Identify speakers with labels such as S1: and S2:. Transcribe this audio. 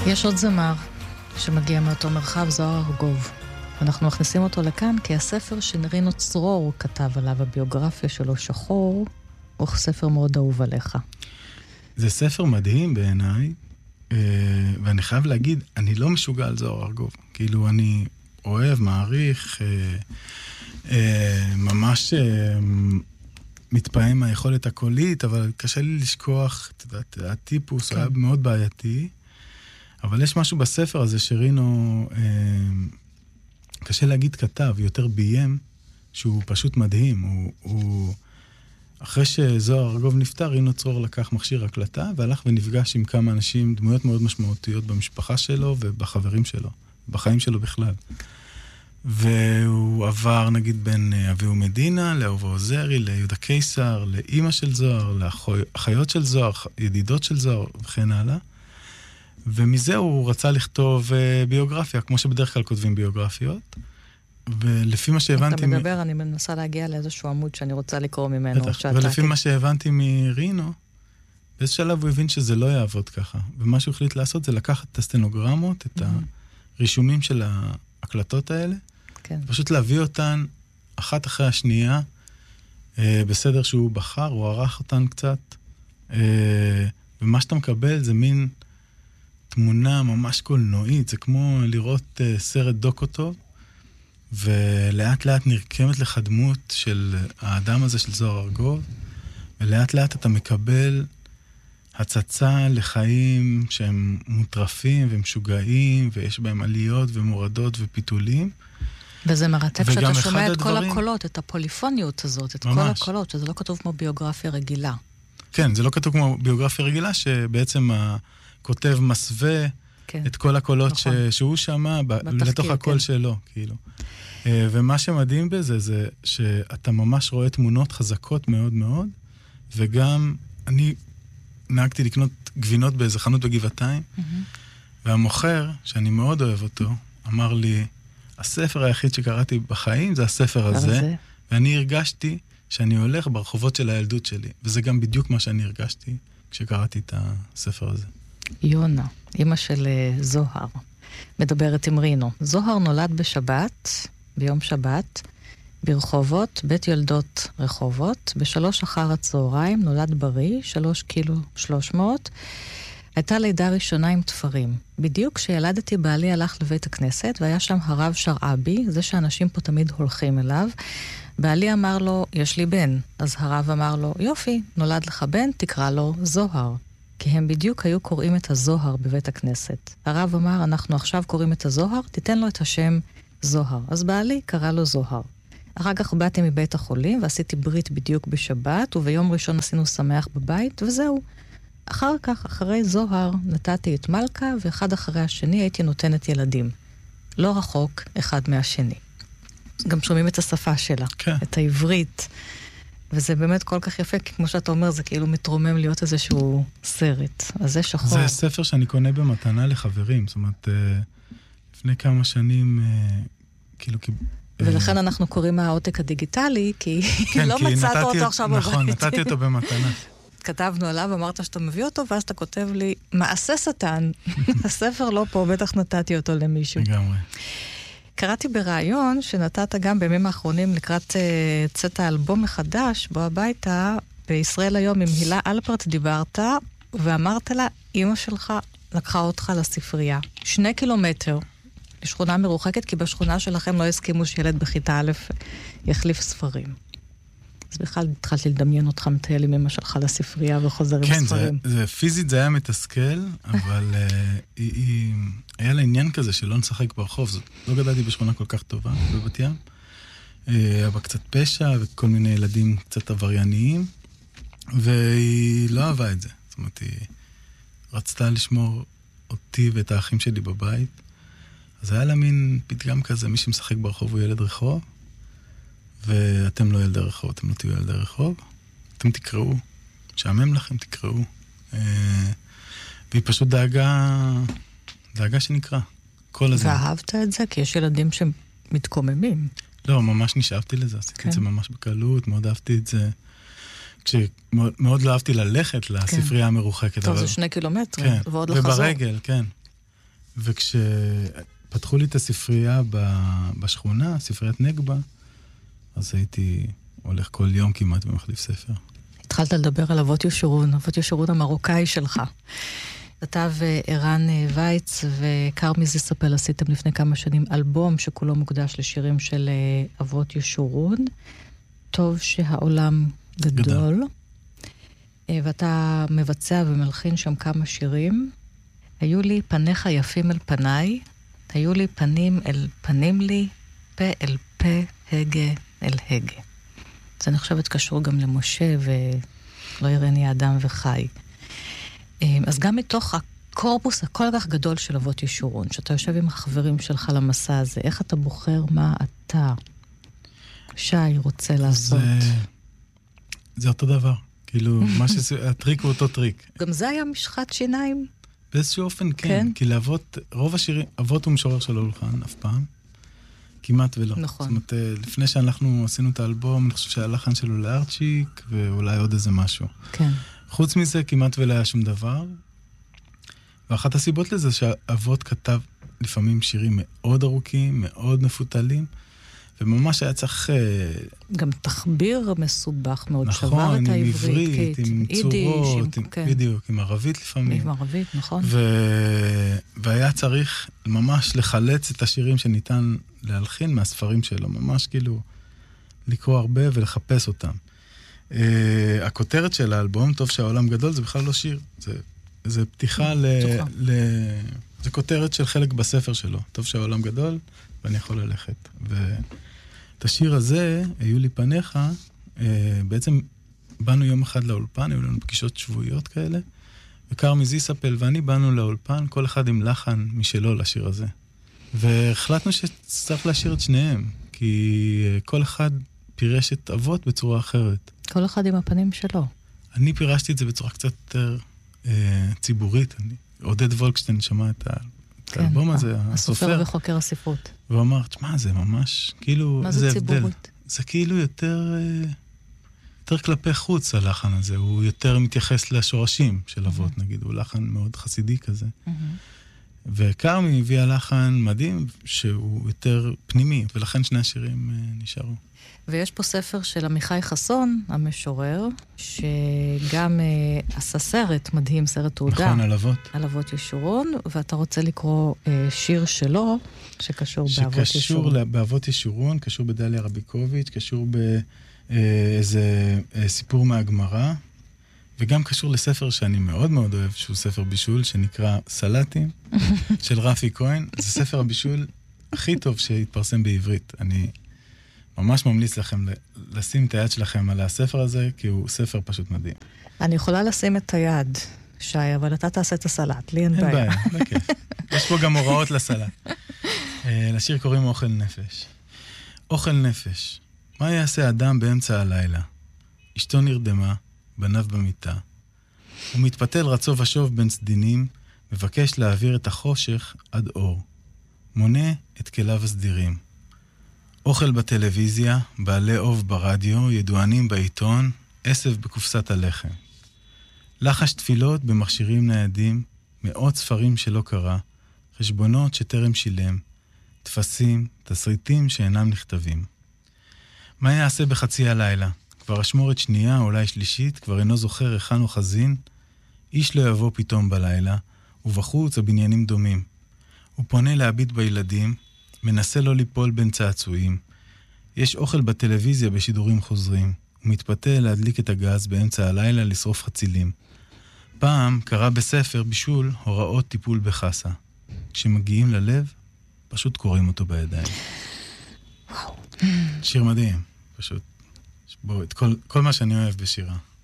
S1: יש עוד זמר שמגיע מאותו מרחב, זוהר ארגוב. אנחנו מכניסים אותו לכאן כי הספר שרינו צרור כתב עליו, הביוגרפיה שלו שחור, הוא ספר מאוד אהוב עליך.
S2: זה ספר מדהים בעיניי, ואני חייב להגיד, אני לא משוגע על זוהר ארגוב. כאילו אני אוהב, מעריך, ממש מתפעם מהיכולת הקולית, אבל קשה לי לשכוח, הטיפוס היה מאוד בעייתי, אבל יש משהו בספר הזה שרינו, קשה להגיד כתב, יותר ביים, שהוא פשוט מדהים. הוא אחרי שזוהר ארגוב נפטר, רינו צרור לקח מכשיר הקלטה, והלך ונפגש עם כמה אנשים, דמויות מאוד משמעותיות במשפחה שלו ובחברים שלו, בחיים שלו בכלל. והוא עבר נגיד בין אביהו מדינה, לאהובה עוזרי, ליהודה קיסר, לאמא של זוהר, לאחיות של זוהר, ידידות של זוהר וכן הלאה. ומזה הוא רצה לכתוב ביוגרפיה, כמו שבדרך כלל כותבים ביוגרפיות. ולפי מה שהבנתי...
S1: אתה מדבר, אני מנסה להגיע לאיזשהו עמוד שאני רוצה לקרוא ממנו.
S2: בטח, ולפי מה שהבנתי מרינו, באיזה שלב הוא הבין שזה לא יעבוד ככה. ומה שהוא החליט לעשות זה לקחת את הסטנוגרמות, את הרישומים של ההקלטות האלה, פשוט להביא אותן אחת אחרי השנייה, בסדר שהוא בחר, הוא ערך אותן קצת, ומה שאתה מקבל זה מין תמונה ממש קולנועית, זה כמו לראות סרט דוקו טוב, ולאט לאט נרקמת לך דמות של האדם הזה של זוהר ארגוב, ולאט לאט אתה מקבל הצצה לחיים שהם מוטרפים ומשוגעים, ויש בהם עליות ומורדות ופיתולים.
S1: וזה מרתק שאתה שומע את כל הקולות, את הפוליפוניות הזאת, את כל הקולות, שזה לא כתוב כמו ביוגרפיה רגילה.
S2: כן, זה לא כתוב כמו ביוגרפיה רגילה, שבעצם הכותב מסווה את כל הקולות שהוא שמע לתוך הקול שלו, כאילו. ומה שמדהים בזה זה שאתה ממש רואה תמונות חזקות מאוד מאוד, וגם אני נהגתי לקנות גבינות באיזה חנות בגבעתיים, והמוכר, שאני מאוד אוהב אותו, אמר לי, הספר היחיד שקראתי בחיים זה הספר הזה, ואני הרגשתי שאני הולך ברחובות של הילדות שלי, וזה גם בדיוק מה שאני הרגשתי כשקראתי את הספר הזה.
S1: יונה, אמא של זוהר, מדברת עם רינו. זוהר נולד בשבת, ביום שבת, ברחובות, בית יולדות רחובות, ב3 אחר הצהריים, נולד בריא, 3 קילו 300, הייתה לידה ראשונה עם תפרים. בדיוק כשילדתי בעלי הלך לבית הכנסת, והיה שם הרב שרעבי, זה שאנשים פה תמיד הולכים אליו. בעלי אמר לו, יש לי בן. אז הרב אמר לו, יופי, נולד לך בן, תקרא לו זוהר. כי הם בדיוק היו קוראים את הזוהר בבית הכנסת. הרב אמר, אנחנו עכשיו קוראים את הזוהר, תיתן לו את השם זוהר. אז בעלי קרא לו זוהר. אחר כך באתי מבית החולים, ועשיתי ברית בדיוק בשבת, וביום ראשון עשינו שמח בבית, וזהו. אחר כך, אחרי זוהר, נתתי את מלכה, ואחד אחרי השני הייתי נותנת ילדים. לא רחוק אחד מהשני. גם שומעים את השפה שלה, את העברית. וזה באמת כל כך יפה, כי כמו שאתה אומר, זה כאילו מתרומם להיות איזשהו סרט. אז זה שחור.
S2: זה ספר שאני קונה במתנה לחברים. זאת אומרת, לפני כמה שנים, כאילו...
S1: ולכן אנחנו קוראים מהעותק הדיגיטלי, כי לא מצאת אותו עכשיו בבית.
S2: נכון, נתתי אותו במתנה.
S1: כתבנו עליו, אמרת שאתה מביא אותו, ואז אתה כותב לי, מעשה שטן. הספר לא פה, בטח נתתי אותו למישהו.
S2: לגמרי.
S1: קראתי ברעיון שנתת גם בימים האחרונים לקראת צאת האלבום מחדש, בו הביתה, בישראל היום עם הילה אלפרט דיברת, ואמרת לה, אמא שלך לקחה אותך לספרייה. 2 קילומטר לשכונה מרוחקת, כי בשכונה שלכם לא הסכימו שילד בכיתה א' יחליף ספרים. אז בכלל התחלתי לדמיין אותך מטייל עם אמא שלך לספרייה וחוזר עם ספרים.
S2: כן, פיזית זה היה מתסכל, אבל היה לה עניין כזה שלא נשחק ברחוב. לא גדלתי בשכונה כל כך טובה בבת ים. היה בה קצת פשע וכל מיני ילדים קצת עברייניים, והיא לא אהבה את זה. זאת אומרת, היא רצתה לשמור אותי ואת האחים שלי בבית. אז היה לה מין פתגם כזה, מי שמשחק ברחוב הוא ילד רחוב, ואתם לא ילדי רחוב, אתם לא תהיו ילדי רחוב, אתם תקראו, שעמם לכם, תקראו. והיא פשוט דאגה שנקרא, כל הזמן.
S1: ואהבת את זה? כי יש ילדים שמתקוממים.
S2: לא, ממש נשאבתי לזה, עשיתי את זה ממש בקלות, מאוד אהבתי את זה. מאוד לא אהבתי ללכת לספרייה המרוחקת.
S1: טוב, זה 2 קילומטרים.
S2: כן, וברגל, כן. וכשפתחו לי את הספרייה בשכונה, ספריית נגבה, אז הייתי הולך כל יום כמעט ומחליף ספר.
S1: התחלת לדבר על אבות ישורון המרוקאי שלך. אתה וערן וייץ וקרמי זיספל עשיתם לפני כמה שנים אלבום שכולו מוקדש לשירים של אבות ישורון. טוב שהעולם גדול. ואתה מבצע ומלחין שם כמה שירים. היו לי פניך יפים אל פניי, היו לי פנים אל פנים לי, פה אל פה, הגה אל הגה. זה אני חושבת קשור גם למשה ולא יראני אדם וחי. אז גם מתוך הקורפוס הכל כך גדול של אבות ישורון, שאתה יושב עם החברים שלך למסע הזה, איך אתה בוחר מה אתה, שי, רוצה לעשות?
S2: זה אותו דבר. כאילו, הטריק הוא אותו טריק.
S1: גם זה היה משחת שיניים?
S2: באיזשהו אופן כן. כי לאבות, רוב השירים, אבות הוא משורר של הולחן, אף פעם. כמעט ולא.
S1: נכון.
S2: זאת אומרת, לפני שאנחנו עשינו את האלבום, אני חושב שהלחן שלו לארצ'יק, ואולי עוד איזה משהו.
S1: כן.
S2: חוץ מזה, כמעט ולא היה שום דבר. ואחת הסיבות לזה שאבות כתב לפעמים שירים מאוד ארוכים, מאוד מפותלים, וממש היה צריך...
S1: גם תחביר מסובך מאוד,
S2: נכון,
S1: שבר את
S2: העברית. נכון, עם עברית, עם צורות,
S1: כן.
S2: בדיוק, עם ערבית לפעמים.
S1: עם ערבית, נכון.
S2: והיה צריך ממש לחלץ את השירים שניתן להלחין מהספרים שלו, ממש כאילו לקרוא הרבה ולחפש אותם. הכותרת של האלבום, טוב שהעולם גדול, זה בכלל לא שיר. זה פתיחה זה כותרת של חלק בספר שלו. טוב שהעולם גדול, ואני יכול ללכת. ואת השיר הזה, היו לי פניך, בעצם באנו יום אחד לאולפן, היו לנו פגישות שבועיות כאלה, וקרמי זיספל ואני באנו לאולפן, כל אחד עם לחן משלו לשיר הזה. והחלטנו שצריך לשיר את שניהם, כי כל אחד פירש את אבות בצורה אחרת.
S1: כל אחד עם הפנים שלו.
S2: אני פירשתי את זה בצורה קצת יותר ציבורית. עודד וולקשטיין שמע את האלבום הזה,
S1: הסופר וחוקר הספרות.
S2: והוא אמר, תשמע, זה ממש, כאילו,
S1: מה זה ציבורית?
S2: זה כאילו יותר כלפי חוץ, הלחן הזה. הוא יותר מתייחס לשורשים של אבות, נגיד. הוא לחן מאוד חסידי כזה. וקרמי הביא הלחן מדהים, שהוא יותר פנימי, ולכן שני השירים נשארו.
S1: ויש פה ספר של עמיחי חסון, המשורר, שגם עשה סרט מדהים, סרט תעודה.
S2: נכון, על אבות.
S1: על אבות ישורון, ואתה רוצה לקרוא שיר שלו, שקשור באבות ישורון.
S2: שקשור באבות ישורון, קשור בדליה רביקוביץ', קשור באיזה סיפור מהגמרא, וגם קשור לספר שאני מאוד מאוד אוהב, שהוא ספר בישול, שנקרא סלטים, של רפי כהן. זה ספר הבישול הכי טוב שהתפרסם בעברית. אני ממש ממליץ לכם לשים את היד שלכם על הספר הזה, כי הוא ספר פשוט מדהים.
S1: אני יכולה לשים את היד, שי, אבל אתה תעשה את הסלט, לי אין בעיה.
S2: אין בעיה, בכיף. יש פה גם הוראות לסלט. לשיר קוראים אוכל נפש. אוכל נפש. מה יעשה אדם באמצע הלילה? אשתו נרדמה, בניו במיטה. הוא מתפתל רצו ושוב בין סדינים, מבקש להעביר את החושך עד אור. מונה את כליו הסדירים. אוכל בטלוויזיה, בעלי אוב ברדיו, ידוענים בעיתון, עשב בקופסת הלחם. לחש תפילות במכשירים ניידים, מאות ספרים שלא קרא, חשבונות שטרם שילם, תפסים, תסריטים שאינם נכתבים. מה יעשה בחצי הלילה? כבר אשמורת שנייה, אולי שלישית, כבר אינו זוכר היכן הוא חזין, איש לא יבוא פתאום בלילה, ובחוץ הבניינים דומים. הוא פונה להביט בילדים, מנסה לא ליפול בין צעצועים. יש אוכל בטלוויזיה בשידורים חוזרים. הוא מתפתה להדליק את הגז באמצע הלילה לשרוף חצילים. פעם קרא בספר בישול הוראות טיפול בחסה. כשמגיעים ללב, פשוט קוראים אותו בידיים.
S1: וואו.
S2: שיר מדהים, פשוט. בוא, את כל מה שאני אוהב בשירה.